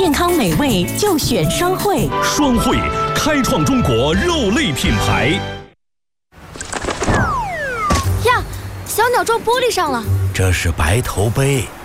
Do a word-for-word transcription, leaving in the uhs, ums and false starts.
健康美味就选双汇。 双汇，开创中国肉类品牌。 呀，小鸟撞玻璃上了。 这是白头杯，